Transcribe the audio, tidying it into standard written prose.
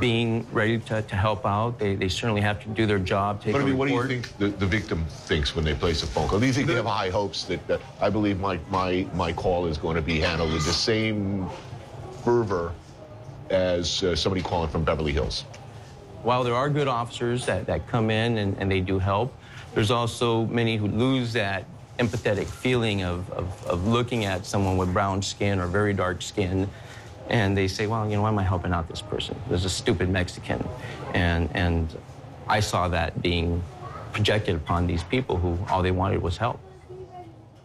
being ready to help out. They certainly have to do their job. But I mean, what do you think the victim thinks when they place a phone call? Do you think they have high hopes that I believe my call is going to be handled with the same fervor as somebody calling from Beverly Hills? While there are good officers that come in and they do help, there's also many who lose that empathetic feeling of looking at someone with brown skin or very dark skin, and they say, well, you know, why am I helping out this person? There's a stupid Mexican. And I saw that being projected upon these people who all they wanted was help.